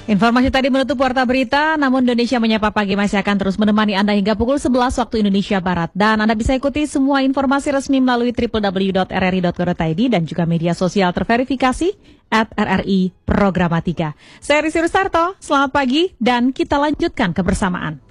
Informasi tadi menutup Warta Berita, namun Indonesia Menyapa Pagi masih akan terus menemani Anda hingga pukul 11 waktu Indonesia Barat. Dan Anda bisa ikuti semua informasi resmi melalui www.rri.co.id dan juga media sosial terverifikasi @RRI Programatika. Saya Risi Rustarto, selamat pagi dan kita lanjutkan kebersamaan.